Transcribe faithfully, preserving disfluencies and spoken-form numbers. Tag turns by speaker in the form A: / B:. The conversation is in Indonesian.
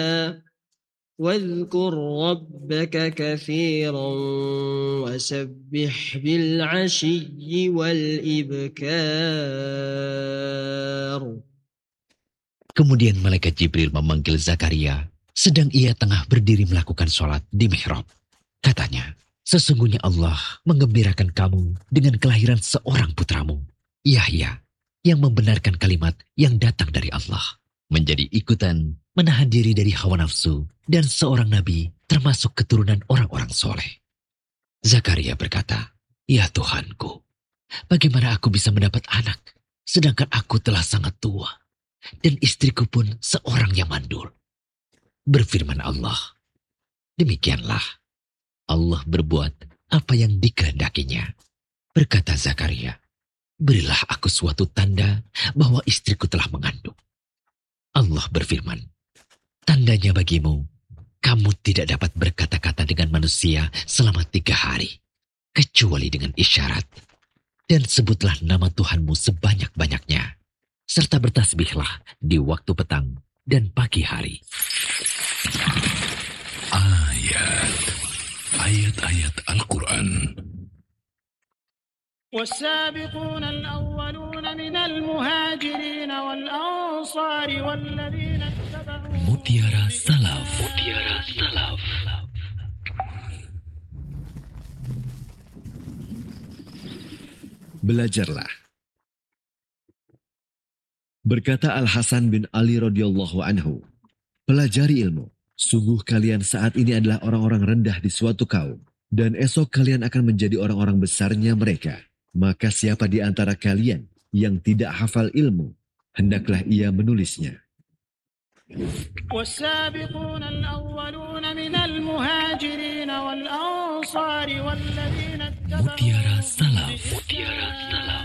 A: واذكر ربك كثيرا وسبح بالعشي والإبكار.
B: Kemudian malaikat Jibril memanggil Zakaria, sedang ia tengah berdiri melakukan sholat di mihrab. Katanya, sesungguhnya Allah menggembirakan kamu dengan kelahiran seorang putramu, Yahya, yang membenarkan kalimat yang datang dari Allah, menjadi ikutan menahan diri dari hawa nafsu dan seorang nabi termasuk keturunan orang-orang soleh. Zakaria berkata, "Ya Tuhanku, bagaimana aku bisa mendapat anak, sedangkan aku telah sangat tua, dan istriku pun seorang yang mandul." Berfirman Allah, "Demikianlah, Allah berbuat apa yang dikehendakinya." Berkata Zakaria, "Berilah aku suatu tanda bahwa istriku telah mengandung." Allah berfirman, "Tandanya bagimu, kamu tidak dapat berkata-kata dengan manusia selama tiga hari, kecuali dengan isyarat. Dan sebutlah nama Tuhanmu sebanyak-banyaknya, serta bertasbihlah di waktu petang dan pagi hari."
C: Ayat Ayat-ayat Al-Quran.
D: والسابقون الأولون من المهاجرين والأنصار والذين اتبعوهم.
C: Mutiara Salaf. Mutiara Salaf.
E: Belajarlah. Berkata Al-Hasan bin Ali radhiyallahu anhu, pelajari ilmu. Sungguh kalian saat ini adalah orang-orang rendah di suatu kaum, dan esok kalian akan menjadi orang-orang besarnya mereka. Maka siapa di antara kalian yang tidak hafal ilmu, hendaklah ia menulisnya.
D: والسابقون الأولون من المهاجرين والأنصار والذين اتبعوهم.
C: Mutiara Salaf. Mutiara Salaf.